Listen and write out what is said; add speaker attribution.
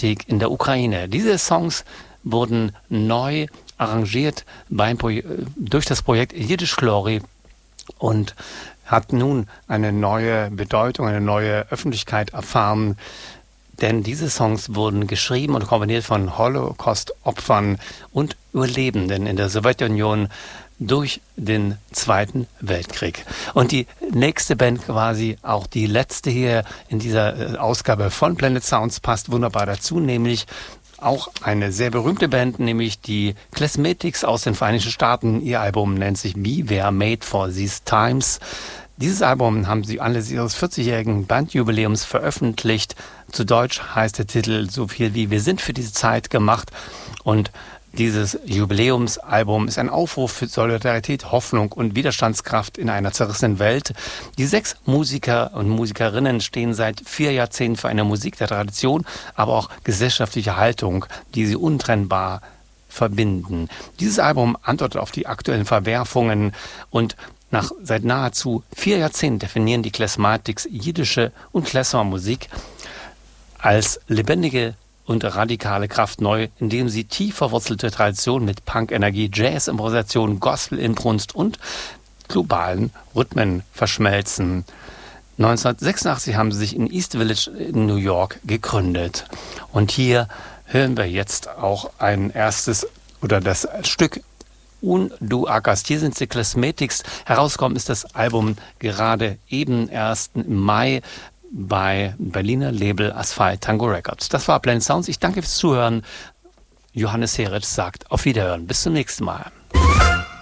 Speaker 1: Krieg in der Ukraine. Diese Songs wurden neu arrangiert durch das Projekt Yiddish Glory und hat nun eine neue Bedeutung, eine neue Öffentlichkeit erfahren. Denn diese Songs wurden geschrieben und komponiert von Holocaust-Opfern und Überlebenden in der Sowjetunion durch den Zweiten Weltkrieg. Und die nächste Band, quasi auch die letzte hier in dieser Ausgabe von Planet Sounds, passt wunderbar dazu, nämlich auch eine sehr berühmte Band, nämlich die Classmatics aus den Vereinigten Staaten. Ihr Album nennt sich We Were Made for These Times. Dieses Album haben sie anlässlich ihres 40-jährigen Bandjubiläums veröffentlicht. Zu Deutsch heißt der Titel so viel wie Wir sind für diese Zeit gemacht. Und dieses Jubiläumsalbum ist ein Aufruf für Solidarität, Hoffnung und Widerstandskraft in einer zerrissenen Welt. Die 6 Musiker und Musikerinnen stehen seit 4 Jahrzehnten für eine Musik der Tradition, aber auch gesellschaftliche Haltung, die sie untrennbar verbinden. Dieses Album antwortet auf die aktuellen Verwerfungen und seit nahezu 4 Jahrzehnten definieren die Classmatics jiddische und Klezmer-Musik als lebendige und radikale Kraft neu, indem sie tief verwurzelte Traditionen mit Punk-Energie, Jazz-Improvisation, Gospel-Inbrunst und globalen Rhythmen verschmelzen. 1986 haben sie sich in East Village in New York gegründet. Und hier hören wir jetzt auch das Stück Un du ackerst. Hier sind die Classmatics. Herausgekommen ist das Album gerade eben erst im Mai bei Berliner Label Asphalt Tango Records. Das war Planet Sounds. Ich danke fürs Zuhören. Johannes Heritz sagt auf Wiederhören. Bis zum nächsten Mal.